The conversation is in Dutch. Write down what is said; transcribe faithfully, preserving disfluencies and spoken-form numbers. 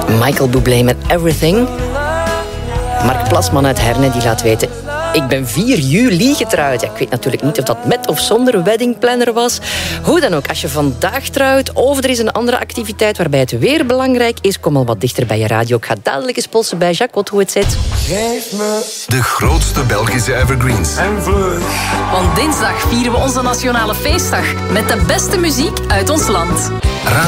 Michael Bublé met Everything. Mark Plasman uit Herne die laat weten... Ik ben vier juli getrouwd. Ja, ik weet natuurlijk niet of dat met of zonder weddingplanner was. Hoe dan ook, als je vandaag trouwt... of er is een andere activiteit waarbij het weer belangrijk is... kom al wat dichter bij je radio. Ik ga dadelijk eens polsen bij Jacques hoe het zit. Geef me de grootste Belgische evergreens. En vlug. Want dinsdag vieren we onze nationale feestdag... met de beste muziek uit ons land.